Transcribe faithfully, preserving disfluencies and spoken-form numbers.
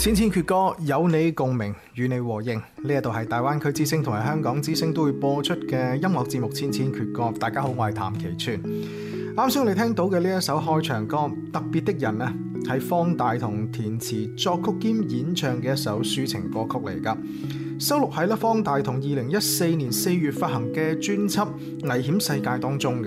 千千闕歌，有你共鳴，與你和應。呢一度係大灣區之聲同埋香港之聲都會播出嘅音樂節目《千千闕歌》。大家好，我係譚其川。啱先我哋聽到嘅呢一首開場歌《特別的人》啊，係方大同填詞作曲兼演唱嘅一首抒情歌曲嚟㗎，收錄喺咧方大同二零一四年四月發行嘅專輯《危險世界》當中嘅。